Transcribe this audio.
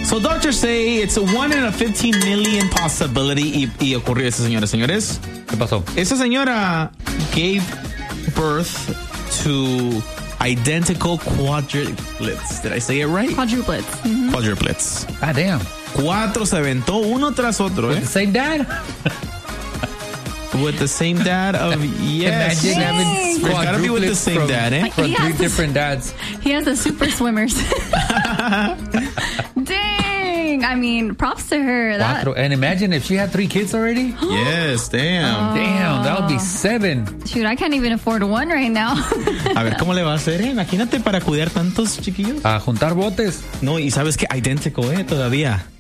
So doctors say it's a 1 in a 15 million possibility y ocurrió eso, señores. ¿Qué pasó? Esa señora gave birth to identical quadruplets. Did I say it right? Quadruplets. Mm-hmm. Quadruplets. Ah, damn. 4 se aventó uno tras otro, With the same dad? With the same dad of, yes. Imagine having It's gotta be with the same dad, eh? From 3 different dads. He has the super swimmers. Dang. I mean, props to her. Cuatro. And imagine if she had 3 kids already. Yes, damn. Damn, that would be 7. Shoot, I can't even afford one right now. A ver, ¿cómo le va a hacer? Imagínate para cuidar tantos chiquillos. A juntar botes. No, y sabes que idéntico, todavía.